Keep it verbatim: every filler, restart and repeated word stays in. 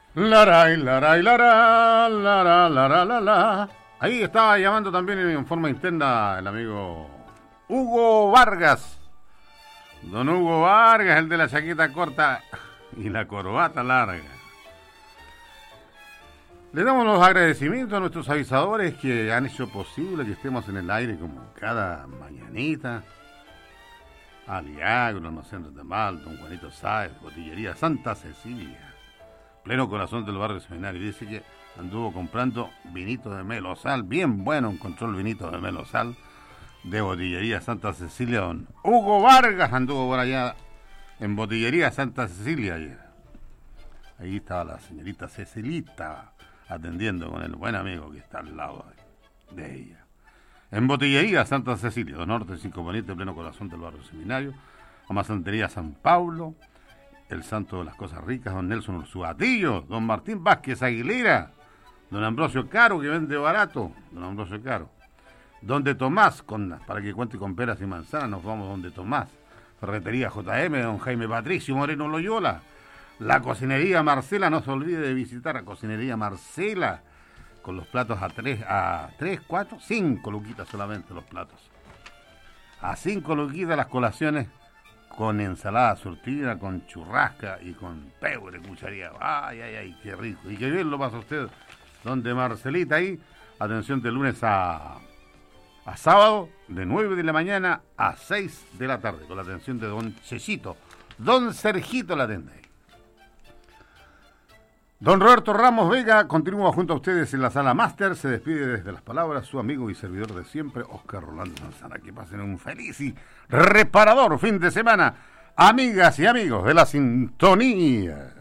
Laray, laray, lara, lara, lara, la, la. Ahí estaba llamando también en forma interna el amigo Hugo Vargas. Don Hugo Vargas, el de la chaqueta corta y la corbata larga. Le damos los agradecimientos a nuestros avisadores que han hecho posible que estemos en el aire como cada mañanita. Aliagro, Almacén de Mal, Don Juanito Sáez, Botillería Santa Cecilia. Pleno corazón del barrio Seminario. Dice que anduvo comprando vinito de Melosal, bien bueno, encontró el vinito de Melosal de Botillería Santa Cecilia. Don Hugo Vargas anduvo por allá en Botillería Santa Cecilia ayer. Ahí estaba la señorita Cecilita atendiendo con el buen amigo que está al lado de, de ella. En Botillería Santa Cecilia, Don Norte, Cinco Poniente, pleno corazón del barrio Seminario. Amasantería San Pablo. El santo de las cosas ricas, don Nelson Ursuatillo, don Martín Vázquez Aguilera, don Ambrosio Caro, que vende barato, don Ambrosio Caro. Donde Tomás, con, para que cuente con peras y manzanas, nos vamos donde Tomás. Ferretería J M, don Jaime Patricio Moreno Loyola. La cocinería Marcela, no se olvide de visitar la cocinería Marcela, con los platos a tres, a tres, cuatro, cinco luquitas solamente los platos. A cinco luquitas las colaciones, con ensalada surtida, con churrasca y con pebre cucharía. Ay, ay, ay, qué rico. Y qué bien lo pasa usted, donde Marcelita ahí. Atención de lunes a, a sábado, de nueve de la mañana a seis de la tarde, con la atención de don Chechito. Don Sergito la atende ahí. Don Roberto Ramos Vega continúa junto a ustedes en la sala máster. Se despide desde las palabras su amigo y servidor de siempre, Oscar Rolando Manzana. Que pasen un feliz y reparador fin de semana, amigas y amigos de la sintonía.